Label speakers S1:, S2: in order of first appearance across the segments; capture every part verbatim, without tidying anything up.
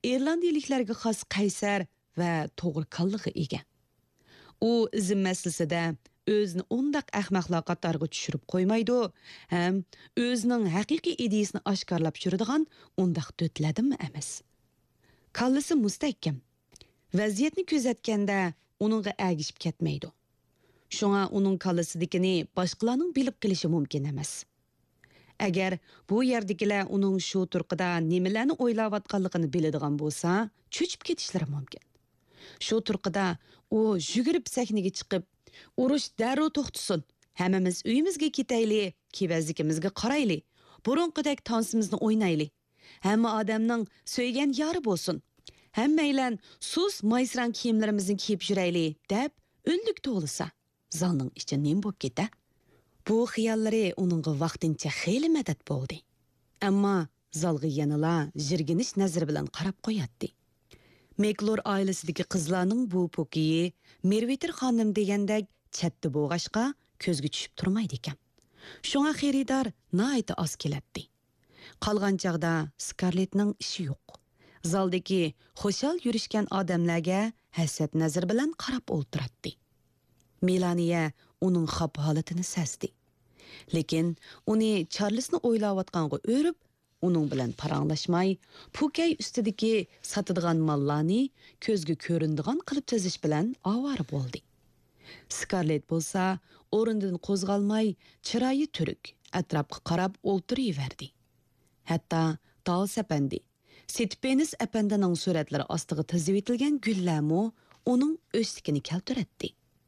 S1: irlandiyaliklarga xos qaysar va to'g'ri qallig'i ega. U izm masalasida o'zini undaq ahmoqlar qatoriga tushirib qo'ymaydi, ham o'zining haqiqiy ideyasini oshkorlab yuradigan undaq dötladimi emas. Kallasi mustahkam. Vaziyatni kuzatganda uningga agishib ketmaydi. Shunga uning kallasidikini boshqalarning bilib qilishi mumkin emas. Agar bu yerdagilar uning shu turqida nimalarni o'ylayotganligini biladigan bo'lsa, cho'chib ketishlari mumkin. Shu turqida u yugurib sahnaga chiqib, urush darrov to'xtasin. Hammamiz uyimizga ketayli, kevazligimizga qarayli. Burunqidek tansimizni o'ynayli. Hamma odamning so'ygan yori bo'lsin. Hammaylan sus maysran kiyimlarimizni kiyib yurayli deb o'nlik to'lisa, zalning ichi nim bo'lib ketdi. Bu xiyollari uningga vaqtincha xeyli madad bo'ldi. Ammo zalga yanala jirginish nazari bilan qarab qo'yatdi. Meklor oilasidagi qizlarning bu pokiyi Mervitir xonim degandek chatdi bo'g'ashqa ko'zga tushib turmaydi ekan. Shunga xaridor nihoyatda oz kelatdi. Qolgan chaqda Scarlettning ishi yo'q. Zaldagi xo'shal yurishgan odamlarga hasad nazar bilan qarab o'ltiratdi. Melaniya uning xafa holatini sezdi. Lekin uni Charlesni o'ylayotganga o'rib, uning bilan paranglashmay, pukay ustidagi sotadigan mallarni ko'zga ko'rindigan qilib chizish bilan ovora bo'ldi. Scarlett bo'lsa, o'rnidan qo'zg'almay, chiroyi turuk, atrofga qarab o'ltiraverdi. Hatto Dawes apandi, Sitpenis apandining suratlari ostiga tizib etilgan gullarmi uning o'sligini keltiratdi.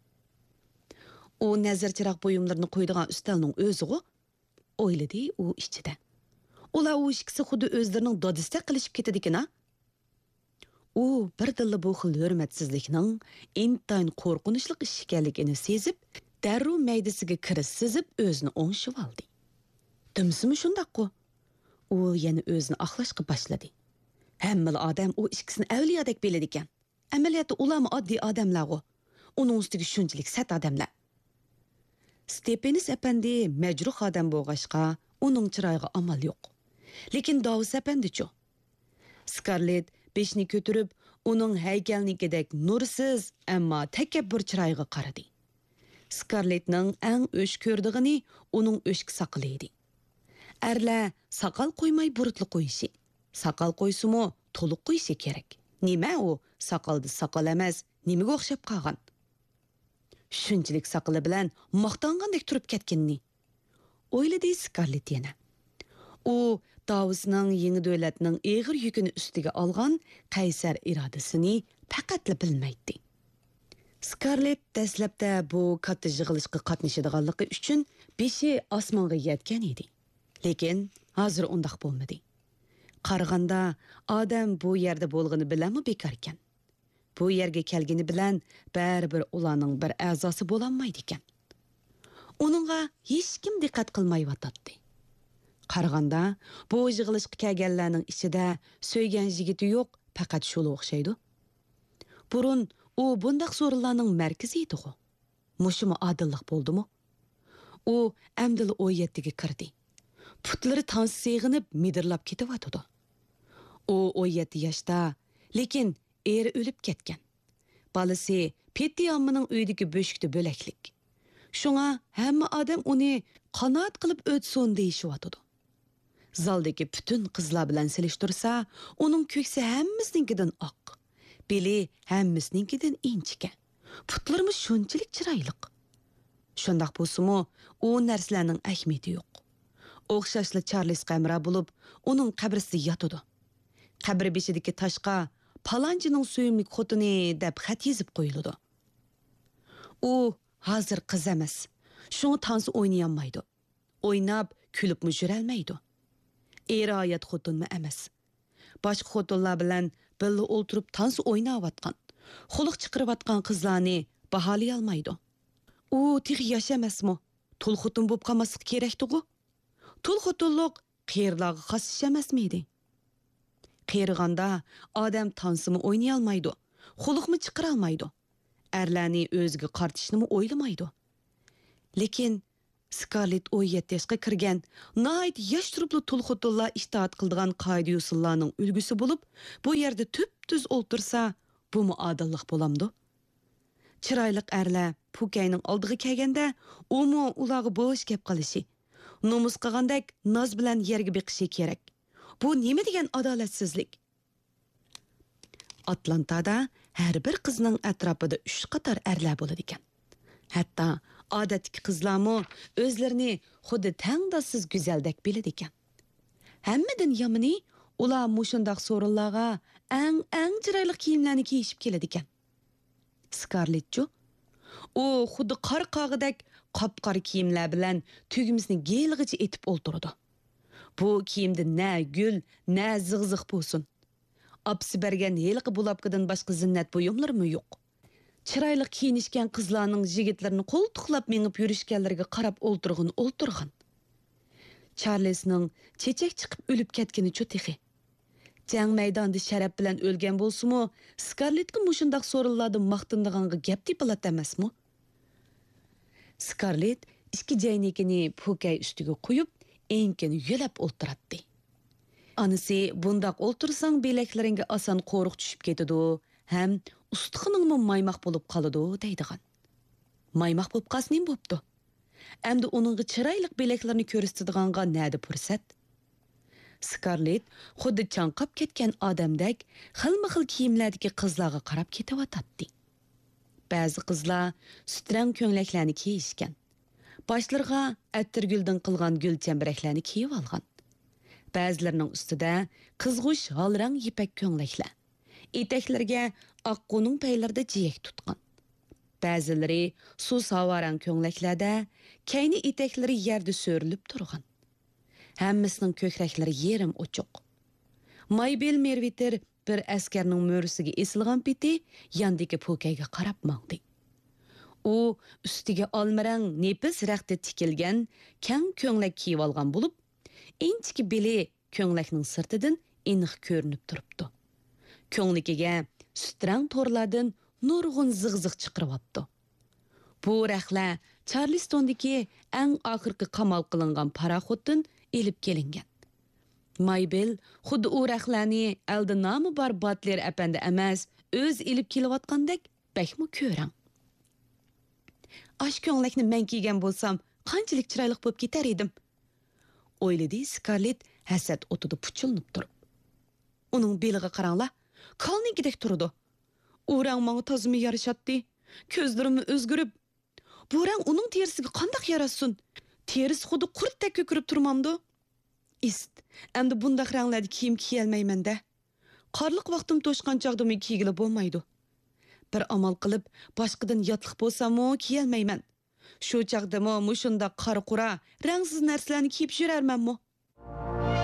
S1: U nazar chiroq buyumlarini qo'ydigan ustalning o'ziga o'yladi u ichida. Ular u ikkisi xuddi o'zlarining dodista qilishib ketadikina. U bir dilla bu xil hurmatsizlikning intayin qo'rqinchli ish ekanligini sezib, darrov maydasiga kirish sezib o'zini o'ngshib oldi. Dimsimi shundaq-ku? U yana o'zini oqlashga boshladi. Hamma odam u ikkisini avliyodek biladi ekan. Amaliyotda ularmi oddiy odamlar-ku. Uning ustiga shunchalik sat odamlar. Stepenis apandi majruh odam bo'lg'ashqa uning chiroyiga amal yo'q. Lekin Dawes apandi-chu. Scarlett beshni ko'tarib, uning haykalnikidek nursiz, ammo takabbur chiroyiga qaradi. Scarlettning eng o'sh ko'rdig'ini uning o'shki saqli edi. Erlar saqal qo'ymay burutli qo'yishi. Saqal qo'ysimi, to'liq qo'yishi kerak. Nima u? Saqaldi saqal emas, nimaga o'xshab qolgan? Shunchalik saqali bilan maqtangandek turib ketganini o'yladi Scarlett yana. U Dawesning yangi davlatning eg'ir yukini ustiga olgan qaysar irodasini faqatla bilmaydi. Scarlett dastlabda bu katta yig'ilishga qatnashadiganligi uchun beshi osmonga yetgan edi. Lekin hozir undaq bo'lmadi. Qaraganda odam bu yerda bo'lgani bilanmi bekor ekan. Bu yerga kelgani bilan baribir ularning bir a'zosi bo'lolmaydi ekan. Uningga hech kim diqqat qilmayotdi. Qaraganda bu yig'ilishga kelganlarning ichida so'ygan yigiti yo'q, faqat shul o'xshaydi. Burun u bundaq so'rinlarning markazi edi-ku. Mushumi odillik bo'ldimi? U amdil o'yatdiga kirdi. Putlari tans seg'inib midirlab ketyotdi. U o'n yetti yoshda, lekin eri o'lib ketgan. Balasi Petti ammining uyidagi bo'shikda bo'laklik. Shunga hamma odam uni qanot qilib o'tsin deyishyotdi. Zaldagi butun qizlar bilan selishtirsa, uning ko'ksi hammasininkidan oq, beli hammasininkidan inchika. Putlarimi shunchalik chiroyli. Shundaq bo'lsa-mu, u narsalarning ahamiyati yo'q. O'xshashli Charles qamra bo'lib, uning qabrida yotadi. Qabr beshidagi toshqa Palanchining suyimli xotini deb xat yozib qo'yiladi. U hozir qiz emas. Shuni tansi o'ynayolmaydi. O'ynab, kulib mujralmaydi. Eroyat xotinmi emas. Boshqa xotinlar bilan birga o'ltirib tansi o'ynayotgan, xuluq chiqirayotgan qizlarni baholay olmaydi. U tix yosh emasmi? Tul xotin bo'lib qolmaslik kerakdi-ku. Tul xotinlik qiyirlarga xos ish emasmidi? Qiyirganda odam tansimi o'ynay olmaydi, xuluqmi chiqira olmaydi. Erlarni o'ziga qartishni o'ylamaydi. Lekin Scarlett o'n yetti yoshga kirgan, nəhayət yaş turuplu tul xotinlar itaat qildigan qoida usullarning ulgusi bo'lib, bu yerda tüp-tüz o'ltirsa, bu muadillik bo'lamdi. Chiroyli erlar Pukayning oldiga kelganda, u mu ularga bo'sh gap qilishi, nomus qilgandek noz bilan yerga biqishi kerak. Bu nima degan adolatsizlik? Atlantada har bir qizning atrofida uch qator erlar bo'ladi ekan. Hatto odatdagi qizlarmi o'zlarini xuddi tangdossiz go'zaldek biladi ekan. Hammadan yomoni ular mushundaq so'rinlarga eng eng chiroyli kiyimlarni kiyishib keladi ekan. Scarlett'chu u xuddi qor qog'idek qop-qora kiyimlar bilan tugmasini gelg'icha etib o'ltirdi. Bu kiyimda na gul, na zig'ziq bo'lsin. Apsi bergan yelqi bulapqidan boshqa zinnat buyumlarmi yo'q. Chiroyli kiyinishgan qizlarning yigitlarini qo'ltiqlab mengib yurishganlarga qarab o'ltirg'in o'ltirg'in. Charlesning chechak chiqib o'lib ketgani cho'tixi. Jang maydonida sharaf bilan o'lgan bo'lsa-mu, Scarlettga mushundaq so'rinlardan maqtindiganga gap depilat emasmi? Scarlett ikki jaynikini Pukay ustiga qo'yib, enkini yulab o'ltiratdi. Anisi bundaq o'ltirsang belaklaringga oson qo'riq tushib ketadi, ham ustixiningmi maymoq bo'lib qoladi deydigan. Maymoq bo'lib qasnin bo'pti. Endi uningga chiroyli belaklarni ko'rsatadiganға nadi fursat? Scarlett xuddi chanqab ketgan odamdek xilma-xil kiyimlardagi qizlarga qarab ketavatadi. Ba'zi qizlar sutrang ko'nglaklarni kiyishgan. Boshlarga attirguldan qilgan gul chambaraklarni kiyib olgan. Ba'zilarining ustida qizg'ush holrang ipak ko'nglaklar. Etaklarga oqqo'ning paylarida jiyak tutgan. Ba'zilari suv savarang ko'nglaklarda, kayni etaklari yerda so'rilib turgan. Hammasining ko'kraklari yerim ochiq. Maybel Merviter bir askarning mo'risiga esilgan peti yandagi Pukayga qarab mangdi. U ustiga olmarang nepis raqda tikilgan kang ko'nglak kiyib olgan bo'lib, inchki beli ko'nglakning sirtidan aniq ko'rinib turibdi. Ko'ngligiga sutrang to'rlardan nurg'un zig'ziq chiqiribdi. Bu raqlar Charlestondagi eng oxirgi qamal qilingan paraxotdan elib kelingan. Maybel xuddi u raqlarni alda nomi bor Butler apandi emas, o'z elib kelayotgandek bakmi ko'rang. Ash ko'nglakni men kiygan bo'lsam, qanchalik chiroyli bo'lib ketar edim. O'yladi Scarlett hasad o'tida puchilib turib. Uning beliga qaranglar, qalnigidek turdi. U rang menga tozimi yarashatdi. Ko'zlarim o'zgarib. Bu rang uning terisiga qanday yarashsin? Terisi xuddi qurtdek ko'kirib turmamdi. Ist, endi bundaq ranglarda kiyim kiyolmayman-da. Qorliq vaqtim to'shqan chog'da men kiygili bo'lmaydi. Bir amal qilib, boshqadan yotliq bo'lsam-mu kiyolmayman. Shu chog'da mo mushunda qora qura, rangsiz narsalarni kiyib yurarman-mu?